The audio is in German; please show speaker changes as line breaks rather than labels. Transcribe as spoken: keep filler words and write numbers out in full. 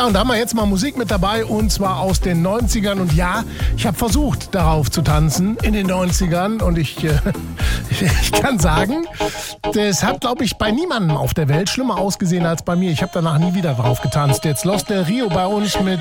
Ja, und da haben wir jetzt mal Musik mit dabei und zwar aus den neunzigern. Und ja, ich habe versucht, darauf zu tanzen in den neunzigern. Und ich, äh, ich kann sagen, das hat, glaube ich, bei niemandem auf der Welt schlimmer ausgesehen als bei mir. Ich habe danach nie wieder drauf getanzt. Jetzt Los Del Rio bei uns mit